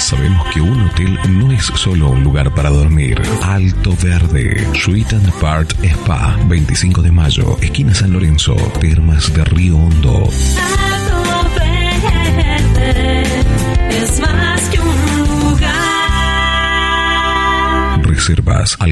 Sabemos que un hotel no es solo un lugar para dormir. Alto Verde, Suite and Apart Spa, 25 de mayo, esquina San Lorenzo, Termas de Río Hondo. Alto Verde es más que un lugar. Reservas al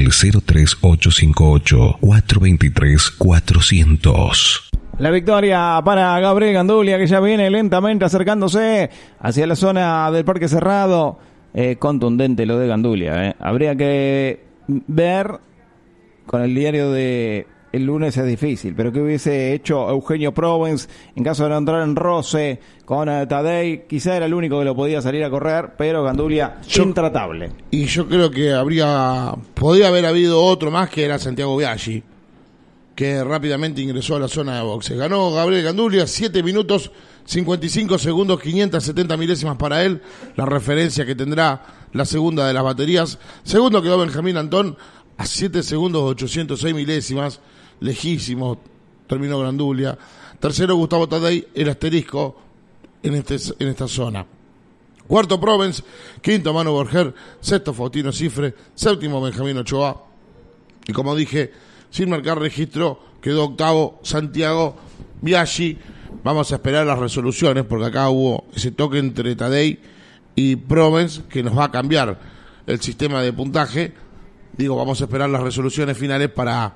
03858 423 400. La victoria para Gabriel Gandulia, que ya viene lentamente acercándose hacia la zona del Parque Cerrado. Contundente lo de Gandulia. Habría que ver con el diario de el lunes, es difícil, pero ¿qué hubiese hecho Eugenio Provence en caso de no entrar en roce con Tadei? Quizá era el único que lo podía salir a correr, pero Gandulia intratable. Y yo creo que podría haber habido otro más, que era Santiago Biaggi, que rápidamente ingresó a la zona de boxe. Ganó Gabriel Gandulia, 7 minutos, 55 segundos, 570 milésimas para él, la referencia que tendrá la segunda de las baterías. Segundo quedó Benjamín Antón, a 7 segundos, 806 milésimas, lejísimo terminó Gandulia. Tercero Gustavo Tadei, el asterisco en esta zona. Cuarto Provence, quinto Manu Borger, sexto Faustino Cifre, séptimo Benjamín Ochoa. Y como dije, sin marcar registro, quedó octavo Santiago Biaggi. Vamos a esperar las resoluciones, porque acá hubo ese toque entre Tadei y Provence que nos va a cambiar el sistema de puntaje. Vamos a esperar las resoluciones finales para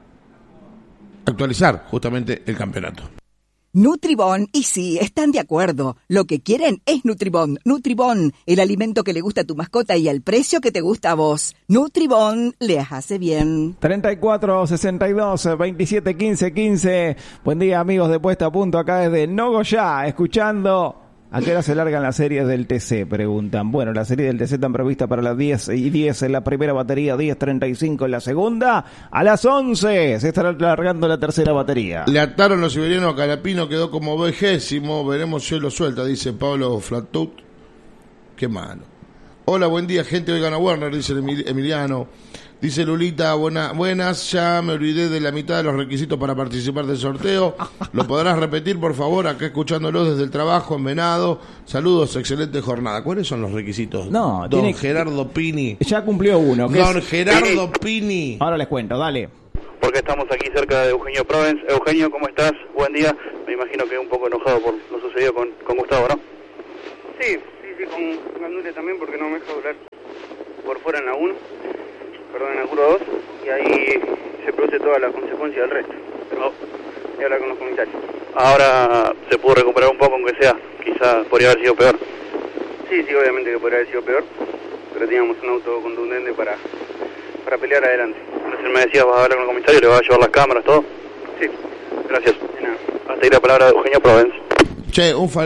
actualizar justamente el campeonato. Nutribón, y sí, están de acuerdo. Lo que quieren es Nutribón. Nutribón, el alimento que le gusta a tu mascota y al precio que te gusta a vos. Nutribón les hace bien. 34 62 27 15 15. Buen día, amigos de Puesta a Punto, acá desde Nogoyá, escuchando. ¿A qué hora se largan las series del TC? Preguntan. Bueno, la serie del TC están prevista para las 10:10 en la primera batería, 10:35 en la segunda. A las 11 se estará largando la tercera batería. Le ataron los siberianos a Calapino, quedó como 20º. Veremos si él lo suelta, dice Pablo Flatout. Qué malo. Hola, buen día, gente. Oigan a Werner, dice Emiliano. Dice Lulita, buenas, ya me olvidé de la mitad de los requisitos para participar del sorteo. ¿Lo podrás repetir, por favor? Acá escuchándolo desde el trabajo en Venado. Saludos, excelente jornada. ¿Cuáles son los requisitos? No, Don Gerardo Pini. Ya cumplió uno. Don Gerardo Pini. Ahora les cuento, dale. Porque estamos aquí cerca de Eugenio Provence. Eugenio, ¿cómo estás? Buen día. Me imagino que un poco enojado por lo sucedido con Gustavo, ¿no? Sí, con Gandulia también, porque no me deja doblar por fuera en la 1. Perdón, en la curva 2, y ahí se produce toda la consecuencia del resto. Pero voy a hablar con los comisarios. Ahora se pudo recuperar un poco, aunque sea. Quizás podría haber sido peor. Sí, obviamente que podría haber sido peor, pero teníamos un auto contundente para pelear adelante. Recién me decías, vas a hablar con el comisario, le vas a llevar las cámaras, todo. Sí. Gracias. De nada. Hasta ahí la palabra de Eugenio Provence. Che, un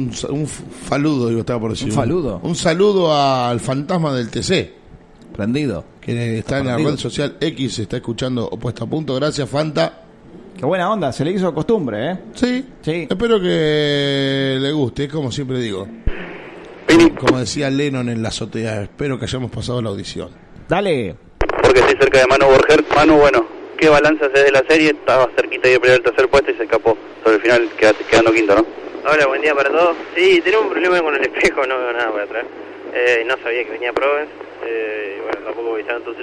faludo, estaba por decir. ¿Un faludo? Un saludo al fantasma del TC. Prendido. Que está en la red social X, se está escuchando Puesta a Punto. Gracias, Fanta. Qué buena onda, se le hizo costumbre, ¿eh? Sí. Espero que le guste, es como siempre digo. Como decía Lennon en la azotea, espero que hayamos pasado la audición. Dale. Porque estoy cerca de Manu Borger. Manu, bueno, ¿qué balance haces de la serie? Estaba cerquita de pelear el tercer puesto y se escapó. Sobre el final quedando quinto, ¿no? Hola, buen día para todos. Sí, tenemos un problema con el espejo, no veo nada para atrás. No sabía que venía Provence. Bueno, tampoco avisaba, entonces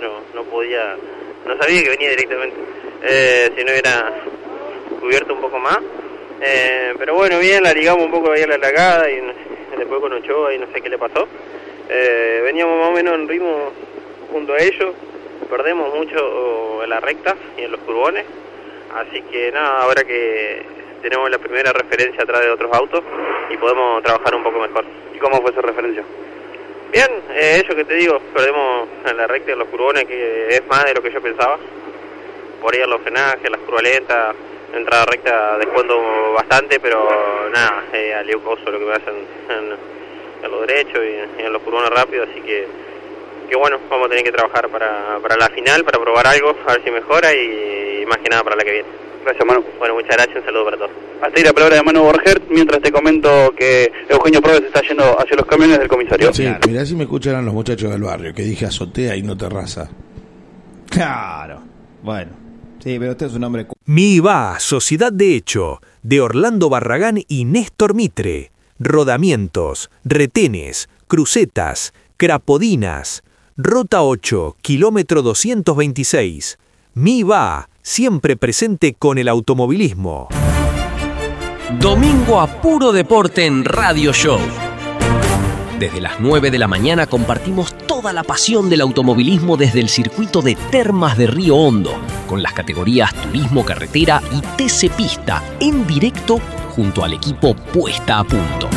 no sabía que venía directamente. Si no hubiera cubierto un poco más. Pero bueno, bien, la ligamos un poco ahí a la largada y después con Ochoa y no sé qué le pasó. Veníamos más o menos en ritmo junto a ellos. Perdemos mucho en la recta y en los curbones. Así que nada, ahora que tenemos la primera referencia atrás de otros autos y podemos trabajar un poco mejor. ¿Y cómo fue esa referencia? Bien, eso que te digo, perdemos en la recta y en los curbones, que es más de lo que yo pensaba. Por ahí en los frenajes, las curvas lentas, entrada recta descuento bastante, pero nada, alió coso lo que me hacen en los derechos y en los curbones rápidos, así que bueno, vamos a tener que trabajar para la final, para probar algo, a ver si mejora y más que nada para la que viene. Gracias, Manu. Bueno, muchas gracias, un saludo para todos. Hasta ahí la palabra de Manu Borger, mientras te comento que Eugenio Provence está yendo hacia los camiones del comisario. Sí, mirá si me escuchan los muchachos del barrio, que dije azotea y no terraza. Claro, bueno. Sí, pero usted es un hombre... MIVA, Sociedad de Hecho, de Orlando Barragán y Néstor Mitre. Rodamientos, retenes, crucetas, crapodinas. Rota 8, kilómetro 226. Mi va, siempre presente con el automovilismo. Domingo a puro deporte en Radio Show. Desde las 9 de la mañana compartimos toda la pasión del automovilismo desde el circuito de Termas de Río Hondo, con las categorías Turismo Carretera y TC Pista, en directo junto al equipo Puesta a Punto.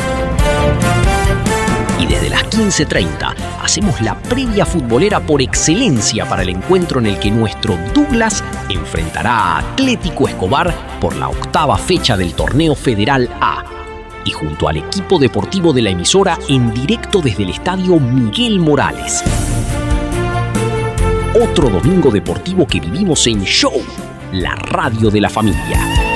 Y desde las 15:30 hacemos la previa futbolera por excelencia para el encuentro en el que nuestro Douglas enfrentará a Atlético Escobar por la 8ª fecha del Torneo Federal A. Y junto al equipo deportivo de la emisora en directo desde el Estadio Miguel Morales. Otro domingo deportivo que vivimos en Show, la radio de la familia.